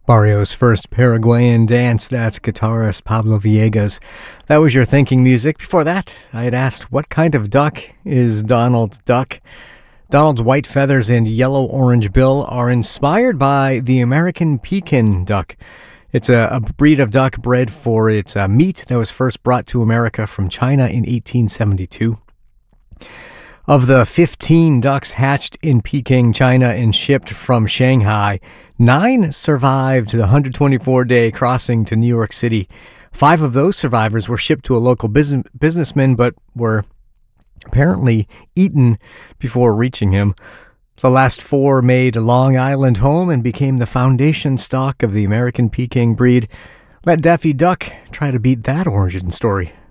Barrio's first Paraguayan dance, that's guitarist Pablo Villegas. That was your thinking music. Before that, I had asked, what kind of duck is Donald Duck? Donald's white feathers and yellow-orange bill are inspired by the American Pekin duck. It's a breed of duck bred for its meat that was first brought to America from China in 1872. Of the 15 ducks hatched in Peking, China, and shipped from Shanghai, 9 survived the 124-day crossing to New York City. 5 of those survivors were shipped to a local businessman, but were apparently eaten before reaching him. The last 4 made a Long Island home and became the foundation stock of the American Peking breed. Let Daffy Duck try to beat that origin story.